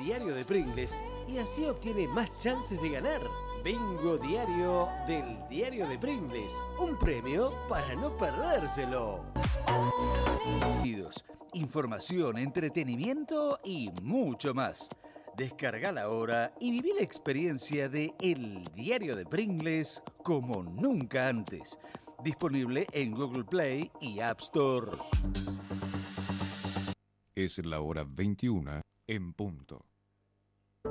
diario de Pringles y así obtiene más chances de ganar. Bingo diario del diario de Pringles. Un premio para no perdérselo. Información, entretenimiento y mucho más. Descargala ahora y viví la experiencia de El Diario de Pringles como nunca antes. Disponible en Google Play y App Store. Es la hora 21 en punto.